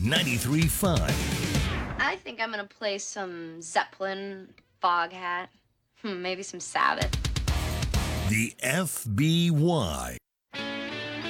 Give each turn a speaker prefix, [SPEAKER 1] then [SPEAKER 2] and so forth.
[SPEAKER 1] 93.5.
[SPEAKER 2] I think I'm gonna play some Zeppelin, Foghat, maybe some Sabbath.
[SPEAKER 1] The FBY.